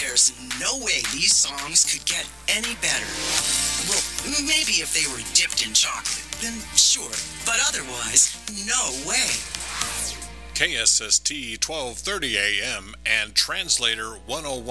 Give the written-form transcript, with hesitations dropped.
There's no way these songs could get any better. Well, maybe if they were dipped in chocolate, then sure. But otherwise, no way. KSST 1230 AM and Translator 101.